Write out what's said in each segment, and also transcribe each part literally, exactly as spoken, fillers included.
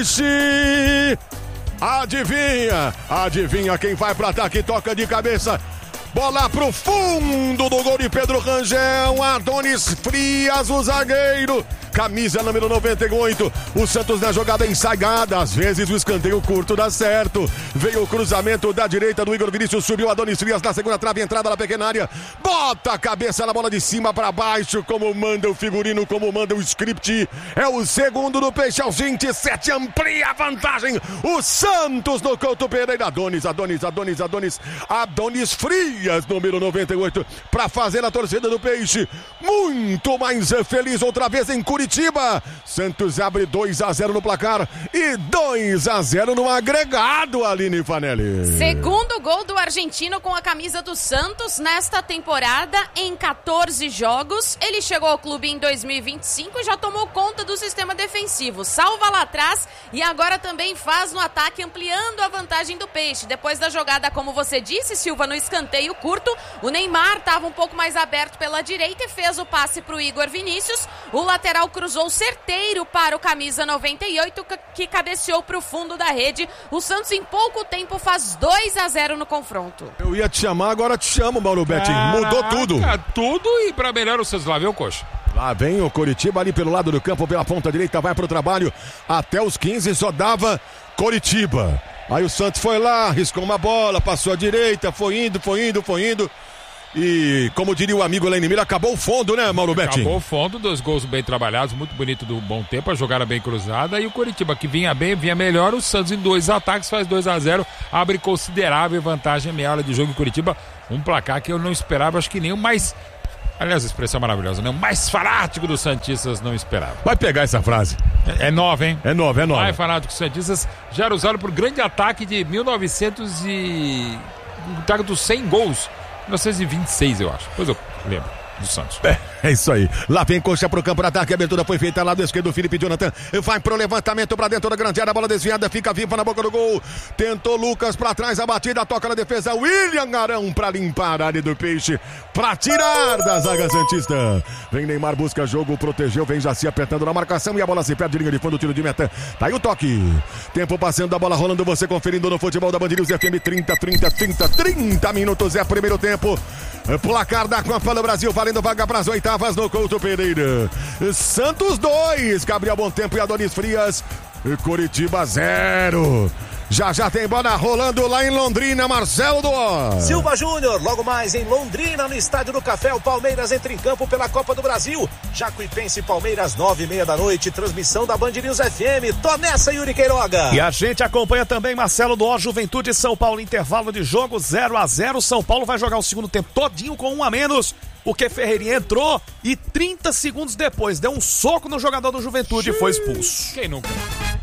Peixe. Adivinha, adivinha quem vai para ataque, toca de cabeça. Bola pro fundo do gol de Pedro Rangel. Adonis Frias, o zagueiro. Camisa número noventa e oito. O Santos na jogada ensaiada. Às vezes o escanteio curto dá certo. Veio o cruzamento da direita do Igor Vinícius. Subiu Adonis Frias na segunda trave. Entrada na pequena área. Bota a cabeça na bola de cima para baixo. Como manda o figurino, como manda o script. É o segundo do Peixe aos vinte e sete. Amplia a vantagem. O Santos no Couto Pereira. Adonis, Adonis, Adonis, Adonis. Adonis Frias, número noventa e oito. Para fazer a torcida do Peixe muito mais feliz outra vez em Curitiba. Curitiba, Santos abre dois a zero no placar e dois a zero no agregado, Aline Fanelli. Segundo gol do argentino com a camisa do Santos nesta temporada em quatorze jogos. Ele chegou ao clube em dois mil e vinte e cinco e já tomou conta do sistema defensivo. Salva lá atrás e agora também faz no ataque, ampliando a vantagem do Peixe. Depois da jogada, como você disse, Silva, no escanteio curto, o Neymar estava um pouco mais aberto pela direita e fez o passe para o Igor Vinícius. O lateral cruzou certeiro para o camisa noventa e oito, que cabeceou para o fundo da rede. O Santos em pouco tempo faz dois a zero no confronto. Eu ia te chamar, agora te chamo, Mauro Betting. Mudou tudo. Tudo e para melhor o Santos. Lá vem o coxa. Lá vem o Coritiba ali pelo lado do campo, pela ponta direita, vai pro trabalho. Até os quinze só dava Coritiba. Aí o Santos foi lá, arriscou uma bola, passou à direita, foi indo, foi indo, foi indo. E, como diria o amigo Lenimir, acabou o fundo, né, Mauro Betting? Acabou o fundo, dois gols bem trabalhados, muito bonito do bom tempo, a jogada bem cruzada. E o Coritiba, que vinha bem, vinha melhor. O Santos em dois ataques faz dois a zero, abre considerável vantagem, meia hora de jogo em Coritiba. Um placar que eu não esperava, acho que nem o mais... Aliás, a expressão maravilhosa, né? O mais fanático dos Santistas não esperava. Vai pegar essa frase. É, é nova, hein? É nova, é nova. Mais fanático dos Santistas, já era usado por grande ataque de mil e novecentos e... ataque dos cem gols. mil novecentos e vinte e seis, eu acho. Depois eu lembro do Santos. É, é isso aí. Lá vem coxa pro campo de ataque. A abertura foi feita lado esquerdo. O Felipe Jonathan vai pro levantamento pra dentro da grande área. A bola desviada, fica viva na boca do gol. Tentou Lucas pra trás. A batida toca na defesa. William Arão pra limpar a área do Peixe. Pra tirar da zaga santista. Vem Neymar, busca jogo, protegeu. Vem Jaci apertando na marcação. E a bola se perde. Linha de fundo, tiro de meta. Tá aí o toque. Tempo passando, a bola rolando. Você conferindo no futebol da Band News F M. trinta, trinta, trinta, trinta minutos. É primeiro tempo. Placar da Copa do Brasil, valendo vaga para as oitavas no Couto Pereira. Santos dois, Gabriel Bontempo e Adonis Frias. Coritiba zero. Já já tem bola rolando lá em Londrina, Marcelo Duó. Silva Júnior, logo mais em Londrina, no Estádio do Café, o Palmeiras entra em campo pela Copa do Brasil. Jacuipense e Palmeiras, nove e meia da noite, transmissão da Band News F M. Tô nessa, Yuri Queiroga. E a gente acompanha também Marcelo Duó, Juventude e São Paulo, intervalo de jogo zero a zero. São Paulo vai jogar o segundo tempo todinho com um a menos, porque Ferreirinha entrou e trinta segundos depois deu um soco no jogador do Juventude e foi expulso. Quem nunca?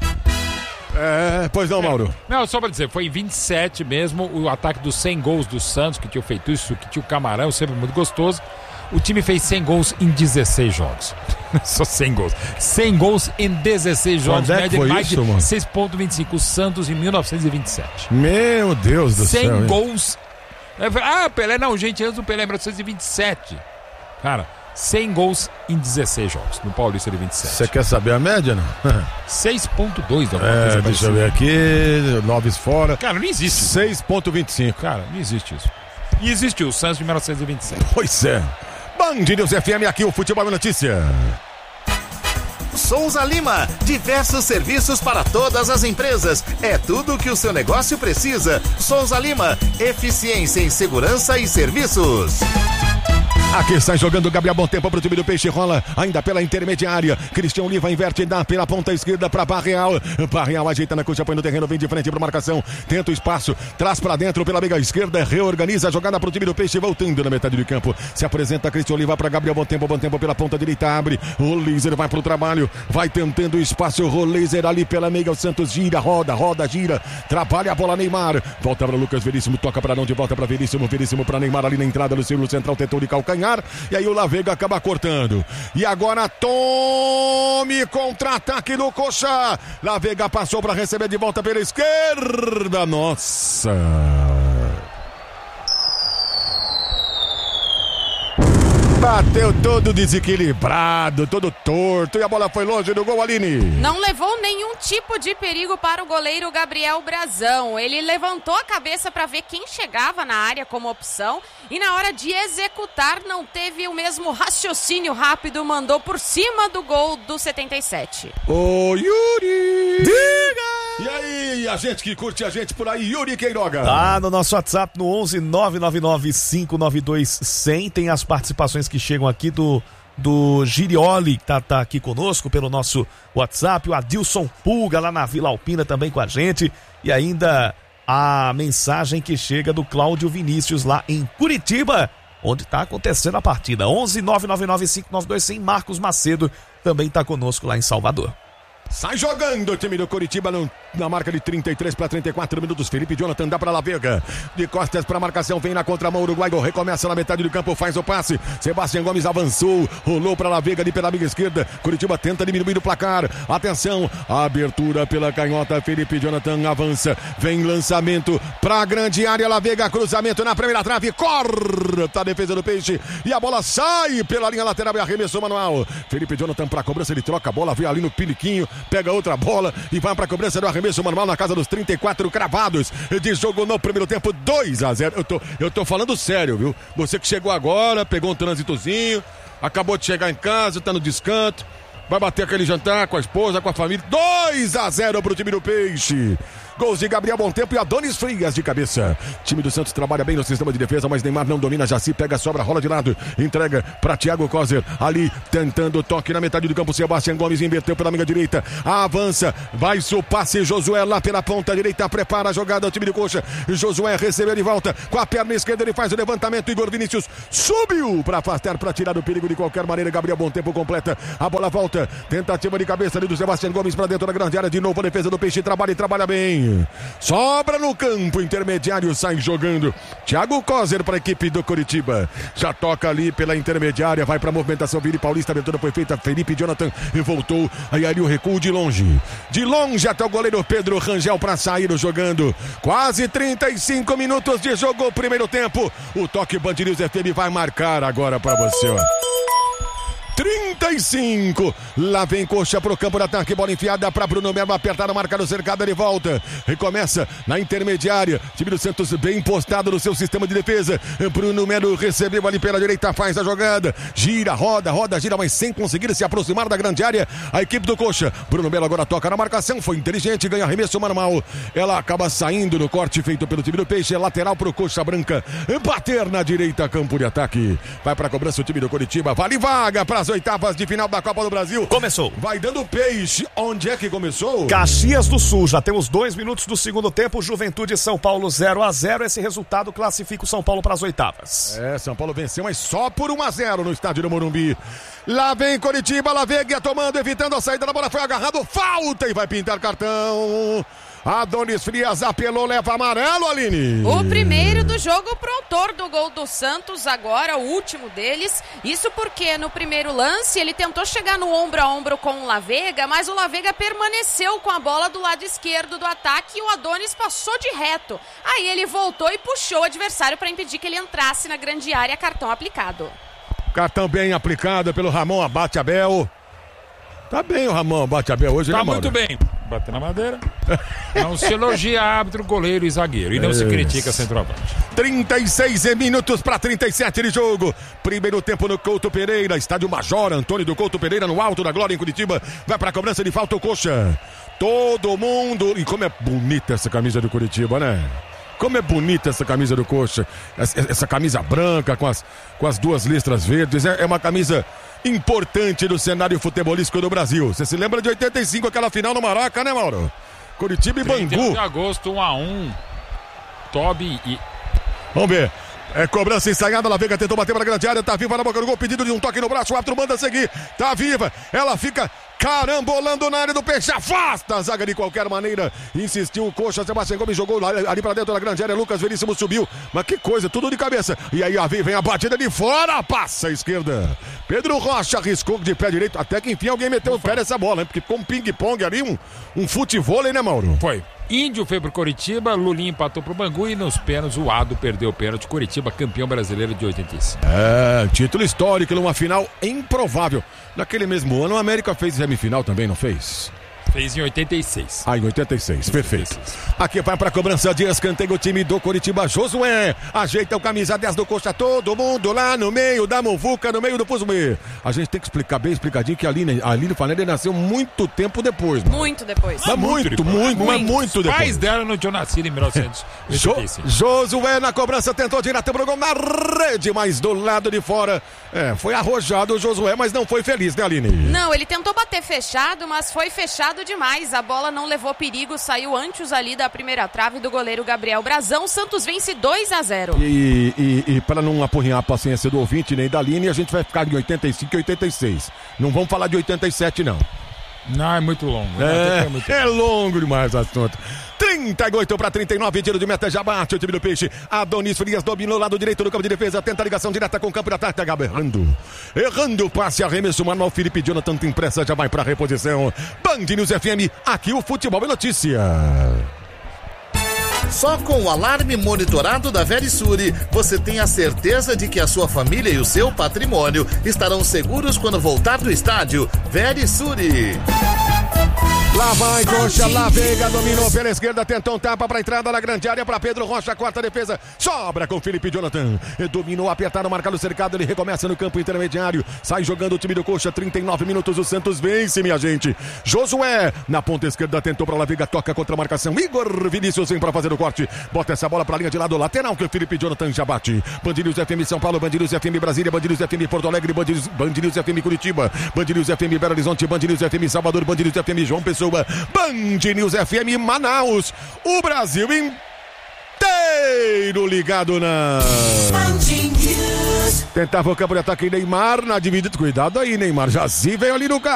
É, pois não, Mauro. Não, só pra dizer, foi em vinte e sete mesmo, o ataque dos cem gols do Santos, que tinha feito isso, que tinha o Camarão, sempre muito gostoso. O time fez cem gols em dezesseis jogos. Só cem gols. cem gols em dezesseis jogos. Quando é que foi média isso, de mano? seis vírgula vinte e cinco. O Santos em mil novecentos e vinte e sete. Meu Deus do cem céu. cem gols. Ah, Pelé, não, gente, antes do Pelé, mil novecentos e vinte e sete. Cara, cem gols em dezesseis jogos, no Paulista de vinte e sete. Você quer saber a média, não? seis vírgula dois. É, deixa eu ver aqui, nove fora. Cara, não existe. seis vírgula vinte e cinco. Cara, não existe isso. E existiu o Santos de mil novecentos e vinte e sete. Pois é. Band News F M, aqui o Futebol é Notícia. Souza Lima, diversos serviços para todas as empresas. É tudo o que o seu negócio precisa. Souza Lima, eficiência em segurança e serviços. Aqui está jogando o Gabriel Bontempo para o time do Peixe, rola ainda pela intermediária. Cristian Oliva inverte, dá pela ponta esquerda para Barreal. Barreal ajeita na coxa, põe no terreno, vem de frente para marcação. Tenta o espaço, traz para dentro pela meia esquerda, reorganiza a jogada para o time do Peixe, voltando na metade do campo. Se apresenta Cristian Oliva para Gabriel Bontempo, Bontempo pela ponta direita, abre. O Lízer vai para o trabalho, vai tentando o espaço. O Lízer ali pela meia, o Santos gira, roda, roda, gira. Trabalha a bola Neymar. Volta para Lucas Veríssimo, toca para não, de volta para Veríssimo, Veríssimo para Neymar ali na entrada do círculo central, tentou de calcanhar. E aí o Lavega acaba cortando. E agora tome contra-ataque do Coxa. Lavega passou para receber de volta pela esquerda. Nossa. Bateu todo desequilibrado, todo torto, e a bola foi longe do gol, Aline. Não levou nenhum tipo de perigo para o goleiro Gabriel Brazão. Ele levantou a cabeça para ver quem chegava na área como opção e na hora de executar não teve o mesmo raciocínio rápido, mandou por cima do gol do setenta e sete. Ô Yuri! Diga! E aí, a gente que curte a gente por aí, Yuri Queiroga. Tá no nosso WhatsApp no onze nove nove nove cinco nove dois cem, tem as participações que chegam aqui do, do Girioli, que tá, tá aqui conosco pelo nosso WhatsApp, o Adilson Pulga lá na Vila Alpina também com a gente, e ainda a mensagem que chega do Cláudio Vinícius lá em Curitiba, onde tá acontecendo a partida. onze nove nove nove cinco nove dois cem, Marcos Macedo também tá conosco lá em Salvador. Sai jogando o time do Curitiba no, na marca de trinta e três para trinta e quatro minutos. Felipe Jonathan dá para La Vega. De costas para marcação, vem na contramão. Uruguai recomeça na metade do campo, faz o passe. Sebastião Gomes avançou, rolou para La Vega ali pela amiga esquerda. Curitiba tenta diminuir o placar. Atenção, abertura pela canhota. Felipe Jonathan avança. Vem lançamento para a grande área. La Vega, cruzamento na primeira trave. Corta a defesa do Peixe. E a bola sai pela linha lateral e arremessou manual. Felipe Jonathan para a cobrança, ele troca a bola, vê ali no piniquinho. Pega outra bola e vai para a cobrança do arremesso manual na casa dos trinta e quatro cravados de jogo no primeiro tempo, dois a zero. Eu tô, eu tô falando sério, viu? Você que chegou agora, pegou um trânsitozinho, acabou de chegar em casa, tá no descanso, vai bater aquele jantar com a esposa, com a família. dois a zero pro time do Peixe. Gols de Gabriel Bontempo e Adonis Frias de cabeça. Time do Santos trabalha bem no sistema de defesa, mas Neymar não domina. Jaci pega, sobra, rola de lado, entrega para Thiago Kozer. Ali tentando toque na metade do campo. Sebastião Gomes inverteu pela amiga direita. Avança, vai o passe. Josué lá pela ponta direita. Prepara a jogada. O time do Coxa. Josué recebeu de volta com a perna esquerda. Ele faz o levantamento. Igor Vinícius subiu para afastar, para tirar o perigo de qualquer maneira. Gabriel Bontempo completa. A bola volta. Tentativa de cabeça ali do Sebastião Gomes para dentro da grande área. De novo a defesa do Peixe. Trabalha e trabalha bem. Sobra no campo intermediário, sai jogando Thiago Kozer para a equipe do Curitiba. Já toca ali pela intermediária, vai para a movimentação. Vini Paulista, a abertura foi feita. Felipe Jonathan voltou. Aí ali o recuo de longe. De longe até o goleiro Pedro Rangel para sair jogando. Quase trinta e cinco minutos de jogo, o primeiro tempo. O toque Band News F M vai marcar agora para você, ó. trinta e cinco, lá vem Coxa pro campo de ataque, bola enfiada para Bruno Melo, apertar a marca do cercado, ele volta, recomeça na intermediária, time do Santos bem postado no seu sistema de defesa. Bruno Melo recebeu ali pela direita, faz a jogada, gira, roda, roda, gira, mas sem conseguir se aproximar da grande área, a equipe do Coxa. Bruno Melo agora toca na marcação, foi inteligente, ganha arremesso manual, ela acaba saindo no corte feito pelo time do Peixe, é lateral pro Coxa Branca, bater na direita, campo de ataque, vai pra cobrança o time do Curitiba, vale vaga para as oitavas de final da Copa do Brasil. Começou. Vai dando Peixe. Onde é que começou? Caxias do Sul. Já temos dois minutos do segundo tempo. Juventude e São Paulo zero a zero. Esse resultado classifica o São Paulo para as oitavas. É, São Paulo venceu, mas só por um a zero no estádio do Morumbi. Lá vem Curitiba, lá vem Guia tomando, evitando a saída da bola. Foi agarrado, falta e vai pintar cartão. Adonis Frias apelou, leva amarelo, Aline. O primeiro do jogo pro autor do gol do Santos, agora o último deles. Isso porque no primeiro lance ele tentou chegar no ombro a ombro com o La Vega, mas o La Vega permaneceu com a bola do lado esquerdo do ataque e o Adonis passou de reto. Aí ele voltou e puxou o adversário para impedir que ele entrasse na grande área, cartão aplicado. Cartão bem aplicado pelo Ramon Abate Abel. Tá bem o Ramon Abate Abel hoje, tá, né, muito bem. Bater na madeira. Não se elogia árbitro, goleiro e zagueiro. E não se critica centroavante. trinta e seis minutos para trinta e sete de jogo. Primeiro tempo no Couto Pereira. Estádio Major Antônio do Couto Pereira, no Alto da Glória, em Curitiba. Vai para a cobrança de falta o Coxa. Todo mundo. E como é bonita essa camisa do Curitiba, né? Como é bonita essa camisa do Coxa. Essa, essa camisa branca com as, com as duas listras verdes. É, é uma camisa importante do cenário futebolístico do Brasil. Você se lembra de oitenta e cinco, aquela final no Maraca, né, Mauro? Curitiba e Bangu. trinta e um de agosto, um a um. Toby e... Vamos ver. É cobrança ensaiada, La Vega tentou bater para a grande área, tá viva na boca do gol, pedido de um toque no braço, o árbitro manda seguir, tá viva, ela fica carambolando na área do peixe, afasta a zaga de qualquer maneira, insistiu o Coxa, Sebastião Gomes jogou ali pra dentro da grande área, Lucas Veríssimo subiu, mas que coisa, tudo de cabeça, e aí vem a batida de fora, passa a esquerda, Pedro Rocha arriscou de pé direito, até que enfim alguém meteu o pé nessa bola, hein? Porque com um ping-pong ali, um, um futevôlei, né, Mauro? Foi. Índio foi pro Coritiba, Lulinha empatou pro Bangu e nos pênaltis o Ado perdeu o pênalti. Coritiba, campeão brasileiro de oitenta e cinco. É, título histórico numa final improvável. Naquele mesmo ano, a América fez semifinal também, não fez? Fez em oitenta e seis. Ah, em oitenta e seis, perfeito. Aqui vai pra cobrança de escanteio o time do Coritiba. Josué ajeita o camisa dez do Coxa. Todo mundo lá no meio da muvuca, no meio do Fuzumê. A gente tem que explicar bem explicadinho que a Aline, a Aline Fanelli nasceu muito tempo depois. Mano. Muito depois. Mas muito, muito, muito, mas muito depois. Os pais dela não tinham nascido em mil novecentos e oitenta e cinco. Jo, Josué na cobrança tentou direto pro gol na rede, mas do lado de fora. É, foi arrojado o Josué, mas não foi feliz, né, Aline? Não, ele tentou bater fechado, mas foi fechado demais. A bola não levou perigo, saiu antes ali da primeira trave do goleiro Gabriel Brazão. Santos vence dois a zero. E, e, e para não apurrinhar a paciência do ouvinte nem da Aline, a gente vai ficar em oitenta e cinco e oitenta e seis. Não vamos falar de oitenta e sete, não. Não, é muito longo. É, é, muito é longo demais o assunto. trinta e oito para trinta e nove, tiro de meta, já bate o time do Peixe. Adonis Frias dominou o lado direito do campo de defesa, tenta a ligação direta com o campo de ataque, acaba errando. Errando o passe, arremesso manual, Felipe Jonathan tem pressa, já vai para reposição. Band News F M, aqui o futebol é notícia. Só com o alarme monitorado da Verisure, você tem a certeza de que a sua família e o seu patrimônio estarão seguros quando voltar do estádio. Verisure. Lá vai, Coxa, lá Veiga, dominou pela esquerda, tentou um tapa para entrada na grande área para Pedro Rocha, quarta defesa, sobra com Felipe Jonathan, dominou, apertado, marcado, cercado, ele recomeça no campo intermediário, sai jogando o time do Coxa, trinta e nove minutos, o Santos vence, minha gente. Josué, na ponta esquerda, tentou para La Veiga, toca contra a marcação, Igor Vinícius vem para fazer o corte, bota essa bola para a linha de lado lateral, que o Felipe Jonathan já bate. Band News F M São Paulo, Band News F M Brasília, Band News F M Porto Alegre, Band News, Band News F M Curitiba, Band News F M Belo Horizonte, Band News F M Salvador, Band News F M João Pessoa, Band News F M Manaus, o Brasil inteiro ligado na Band News. Tentava o campo de ataque Neymar na dividida, cuidado aí Neymar, já se veio ali no carro.